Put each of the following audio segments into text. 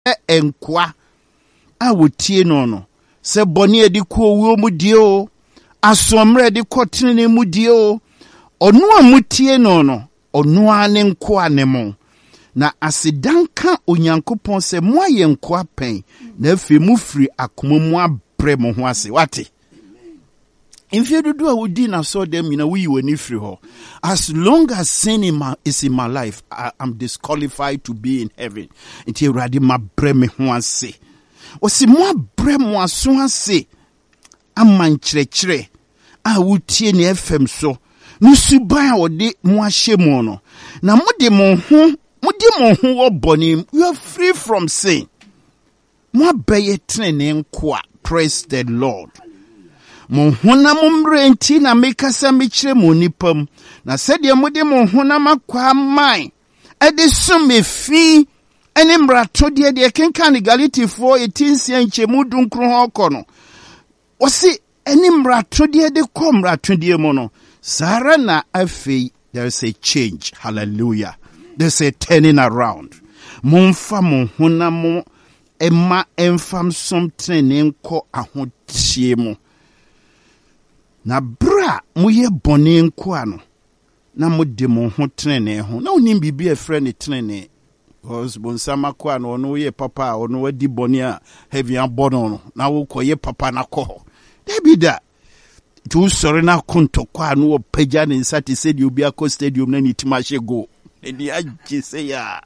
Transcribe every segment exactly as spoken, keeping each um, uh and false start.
enkwa a wotie no no se boni edi ko wo mu die o asomre di ko tene mu die o onu amutie no no onu ane nko anemo na asidanka onyankopon se mo aye nko apen na afi mu firi akoma mu abre mo ho ase wate if you do a would dinner saw them, you know, we were free ho. As long as sin in my, is in my life, I am disqualified to be in heaven. Until ready my breme one say. O si mo brem one so say. A man chre chre. I would tie ni F M so. No suba o de mo shemono. Na mo de mo hu, mo de mo hu o boni. You are free from sin. Mo beye trene nkwa. Praise the Lord. Mo hona mumre nti na mekasa mechire mo nipam na sede mode mo hona makwa man ede so mefi ene mrato de de kenkan Galatifo eighteen nchemu dunkro ho kono osi ene mrato de de ko mrato de mo no sara na afei there is a change. Hallelujah. There's a turning around. Momfa mo hona mo emma enfam something enko ahotie mo na bra muye bone nko ano na mode mo ho trene ho na onim bibi e frɛ ne trene because bonsama ko ano no ye papa ono wadi bone a heavy abono no na wo koye papa na ko debi da tu sori na konto ko ano wo pagya ne nsate said you be akọ stadium na ni timashe go eni agise ya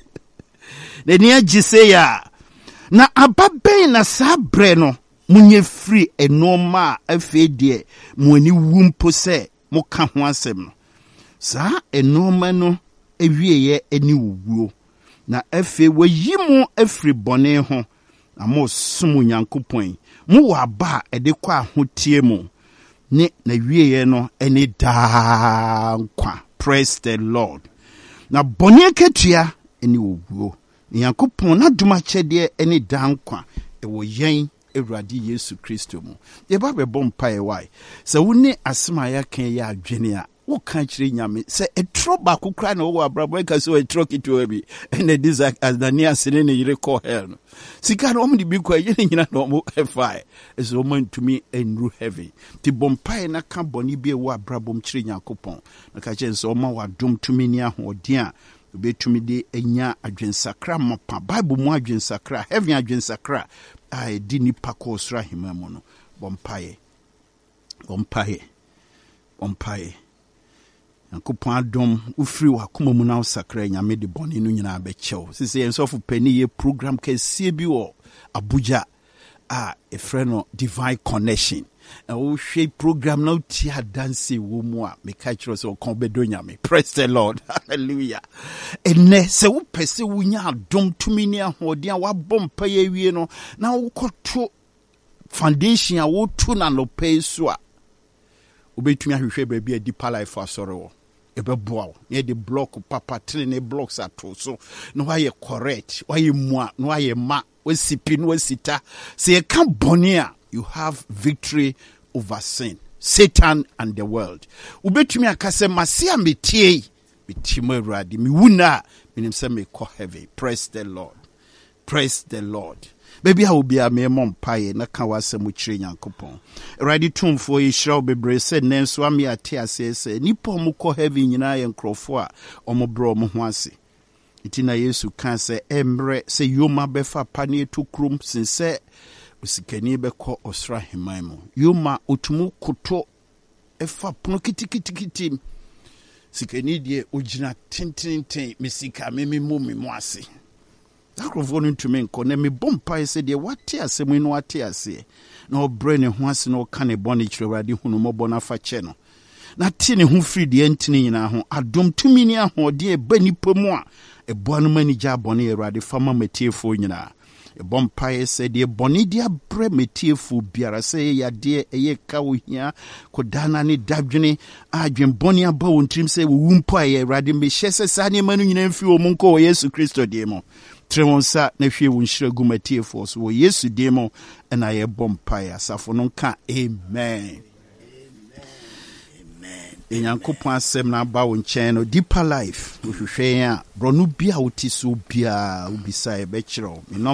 eni agise ya na ababen na sabre no munye free enoma afede mo ani wumpo se mo ka ho asem no sa enoma no ewieye ani wuwo na afe wayi mo afri bone ho na mo som Nyankopon mo wa ba ede kwa ahotie mo ne na wieye no eni da nkwa. Praise the Lord. Na bone ketua eni wuwo Nyankopon na duma chede eni da nkwa e wo yen Ewurade Yesu Kristo mu. Ye ba be bom pae wai. Se woni asema ya kan ya adwene a wo kan kire nyame se etro ba kokra na wo abrabo e ka so etro kito bi ene dizak Anania sene ne yire call hell no. Sika no om di bi kwa ye nyina no mo efai. Eso mo ntumi enru heaven. Ti bom pae na ka boni bi e wo abrabo m kire Nyankopon. Na ka che nso ma wadom tumi ni ahoden a obetumi de enya adwensakra mopa. Bible mu adwensakra, heaven adwensakra. I didn't pako sra himamono bompaye bompaye bompaye Yankopon adom ufiri wakoma mu na usakra nyame de boni no nyina abechew sisi ensofu pani ye program kese bi wo Abuja a e freno Divine Connection na wo hwe program na uti adanse wo mu a meka kiro se okon bedo nyame. Praise the Lord. Hallelujah. Ene se wo pese wo nya adom tumi ni ahode a wabom pa ye wie no na wo koto foundation a wo tu na no pay so a obetumi ahwehwe ba bi a deeper life asore wo ebeboa wo ye the block papa three ne blocks ato so no why correct why mu a no why ma we sipi no sita se ye ka bone a you have victory over sin, Satan and the world. Ubetumi akase masia metie bitimo Ewurade mi wuna minim se me ko heavy. Praise the Lord. Praise the Lord. Baby how be a me mom paye na ka wasem kire Nyankopon. Ewurade tumfo yi hira obebre se nenso ame ate ase se nipa mo ko heavy nyina ye nkrofo a omo bro mo ho ase. Itina Yesu kan se emre se yoma befa pane to krum sinse usikani beko osra himaimo yoma otumu koto efa pono kitikitikiti sikani die ogina tintintin misika memi mu memo ase akrofo no ntumi nko na me bompa ese de wate ase mu no wate ase na obre ne ho ase na o ka ne bone kire Ewurade hunu mobo na fa che no na ti ne ho firi de ntini nyina ho adom tumi ni ahode e ba nipa mu a eboa no manija bone Ewurade fama matiefo nyina e bompae se de boni dia bre metiefu biara se ya de eye ka wo hia kodana ne dadwene adwen boni aba wontrim se wo wumpo aye Ewurade me hyese sa ne manu nyina mfi wo munko wo Yesu Kristo de mo trewonsa na hwe wo nhira gu matiefo so wo Yesu de mo na ye bompae asafo no ka amen. Amen. Amen. Enyankopon asem na ba wo nkyɛn no deeper life wohwehwɛ a bro no bia wotiso bia ubisa e be kyerɛ